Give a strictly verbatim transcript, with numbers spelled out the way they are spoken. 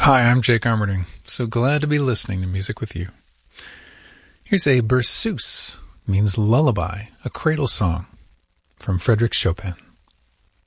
Hi, I'm Jake Armerding. So glad to be listening to music with you. Here's a berceuse, means lullaby, a cradle song, from Frédéric Chopin.